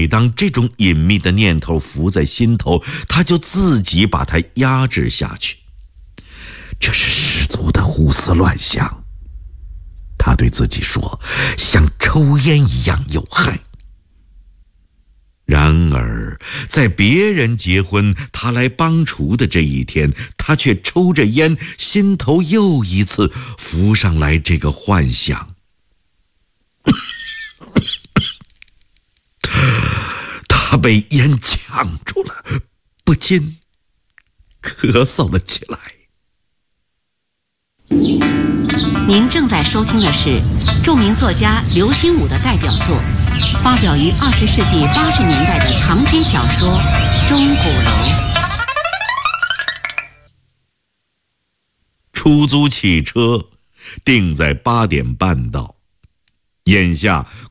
每当这种隐秘的念头浮在心头，他就自己把它压制下去。这是十足的胡思乱想，他对自己说，像抽烟一样有害。然而在别人结婚他来帮厨的这一天，他却抽着烟，心头又一次浮上来这个幻想。他被烟呛住了，不禁咳嗽了起来。 您正在收听的是著名作家刘心武的代表作，发表于20世纪80年代的长篇小说《钟鼓楼》。 出租汽车定在8点半到，眼下